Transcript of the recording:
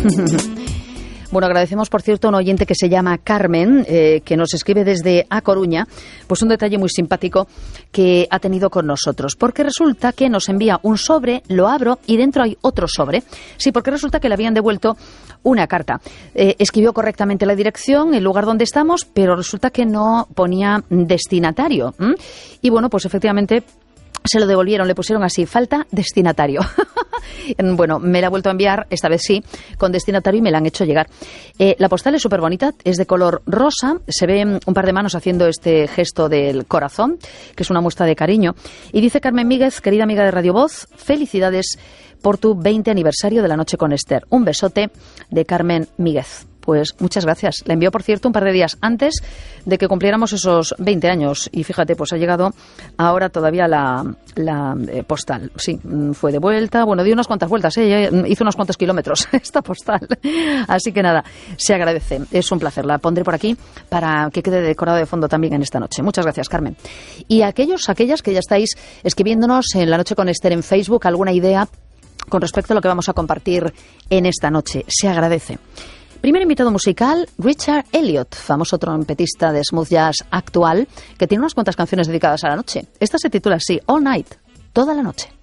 Bueno, agradecemos, por cierto, a un oyente que se llama Carmen, que nos escribe desde A Coruña, pues un detalle muy simpático que ha tenido con nosotros, porque resulta que nos envía un sobre, lo abro y dentro hay otro sobre. Sí, porque resulta que le habían devuelto una carta. Escribió correctamente la dirección, el lugar donde estamos, pero resulta que no ponía destinatario. Y bueno, pues efectivamente se lo devolvieron, le pusieron así, falta destinatario. Bueno, me la ha vuelto a enviar, esta vez sí, con destinatario y me la han hecho llegar. La postal es súper bonita, es de color rosa, se ve un par de manos haciendo este gesto del corazón, que es una muestra de cariño. Y dice Carmen Míguez, querida amiga de Radio Voz, felicidades por tu 20 aniversario de La Noche con Esther. Un besote de Carmen Míguez. Pues muchas gracias. La envió, por cierto, un par de días antes de que cumpliéramos esos 20 años. Y fíjate, pues ha llegado ahora todavía la postal. Sí, fue de vuelta. Bueno, dio unas cuantas vueltas, hizo unos cuantos kilómetros esta postal. Así que nada, se agradece. Es un placer. La pondré por aquí para que quede decorado de fondo también en esta noche. Muchas gracias, Carmen. Y aquellas que ya estáis escribiéndonos en La Noche con Esther en Facebook, alguna idea con respecto a lo que vamos a compartir en esta noche. Se agradece. Primer invitado musical, Richard Elliott, famoso trompetista de smooth jazz actual, que tiene unas cuantas canciones dedicadas a la noche. Esta se titula así, All Night, toda la noche.